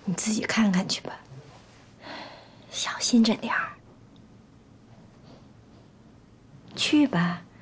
你自己看看去吧，小心着点儿。去吧。